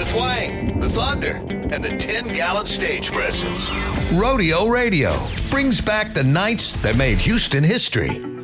twang, the thunder, and the 10-gallon stage presence. Rodeo Radio brings back the nights that made Houston history.